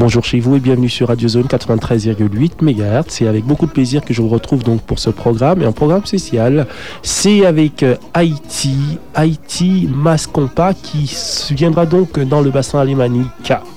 Bonjour chez vous et bienvenue sur Radio Zone 93,8 MHz. C'est avec beaucoup de plaisir que je vous retrouve donc pour ce programme et un programme spécial. C'est avec Haïti Mascompa qui viendra donc dans le bassin alémanique